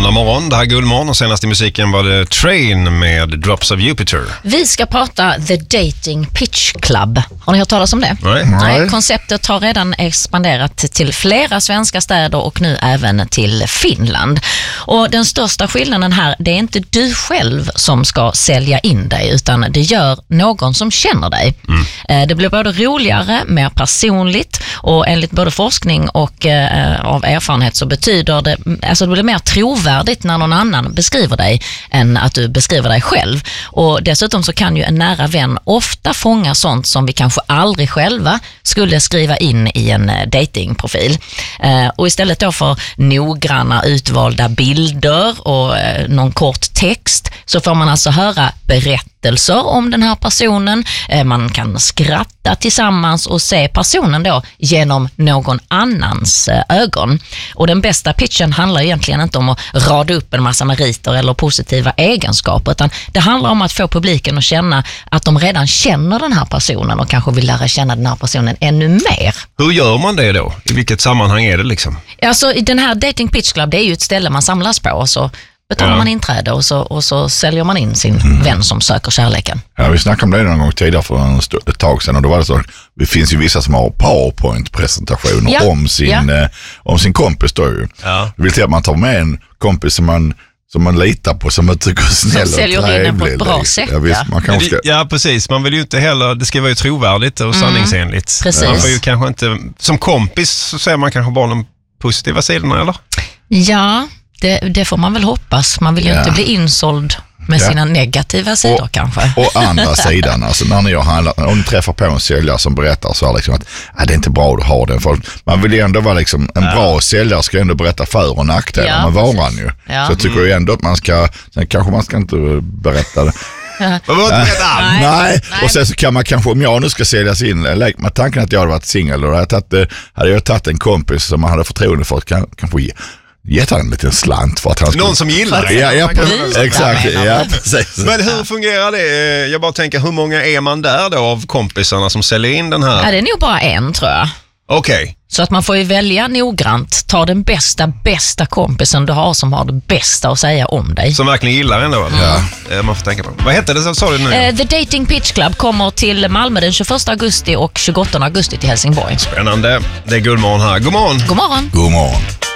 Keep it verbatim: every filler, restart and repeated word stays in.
Måndag morgon, det här är Guldmorgon och senast i musiken var det Train med Drops of Jupiter. Vi ska prata The Dating Pitch Club. Har ni hört talas om det? Nej. Nej. Konceptet har redan expanderat till flera svenska städer och nu även till Finland. Och den största skillnaden här, det är inte du själv som ska sälja in dig, utan det gör någon som känner dig. Mm. Det blir både roligare, mer personligt, och enligt både forskning och eh, av erfarenhet så betyder det, alltså det blir mer trovärdigt när någon annan beskriver dig än att du beskriver dig själv. Och dessutom så kan ju en nära vän ofta fånga sånt som vi kanske aldrig själva skulle skriva in i en datingprofil. Eh, och istället då för noggranna utvalda bilder och eh, någon kort text så får man alltså höra berättelser om den här personen. Eh, man kan skratta tillsammans och se personen då genom någon annans eh, ögon. Och den bästa pitchen handlar egentligen inte om att rada upp en massa meriter eller positiva egenskaper, utan det handlar om att få publiken att känna att de redan känner den här personen och kanske vill lära känna den här personen ännu mer. Hur gör man det då? I vilket sammanhang är det liksom? Alltså, den här Dating Pitch Club, det är ju ett ställe man samlas på, och så betalar ja. man inträde och så, och så säljer man in sin mm. vän som söker kärleken. Ja, vi snackade om det någon gång tidigare för en st- ett tag sedan, och då var det så, det finns ju vissa som har PowerPoint-presentationer ja. om, sin, ja. eh, om sin kompis då ju. Ja. Det vill säga att man tar med en kompis som man som man litar på, som man tycker är snäll och trevlig. Som säljer in på ett bra sätt. Ja, visst, man kanske ska... ja, precis. Man vill ju inte heller, det ska vara ju trovärdigt och mm. sanningsenligt. Precis. Man får ju kanske inte, som kompis så ser man kanske bara de positiva sidorna, eller? Ja, det, det får man väl hoppas. Man vill ju ja. inte bli insåld med ja. sina negativa sidor och, kanske. Och andra sidan, alltså när ni har handlat, om ni träffar på en säljare som berättar så här liksom att ah, det är inte bra att ha den. För man vill ju ändå vara liksom, en ja. bra säljare ska ändå berätta för- och nackdelar ja, med varan ju. Ja. Så jag tycker mm. ju ändå att man ska, sen kanske man ska inte berätta det. Nej. Nej. Nej, och sen så kan man kanske, om jag nu ska säljas in, med tanken att jag hade varit singel, och hade jag tagit, hade jag tagit en kompis som man hade förtroende för, kan, kanske ge gett han en liten slant för att han skulle... Någon som gillar det. Ja, ja, precis. Exakt. Ja, precis. Men hur fungerar det? Jag bara tänker, hur många är man där då av kompisarna som säljer in den här? Ja, det är nog bara en, tror jag. Okej. Okay. Så att man får ju välja noggrant. Ta den bästa, bästa kompisen du har som har det bästa att säga om dig. Som verkligen gillar den då? Ja. Man får tänka på. Vad heter det, sa du nu? Uh, The Dating Pitch Club kommer till Malmö den tjugoförsta augusti och tjugoåttonde augusti till Helsingborg. Spännande. Det är Guldmorgon här. God morgon. God morgon. God morgon.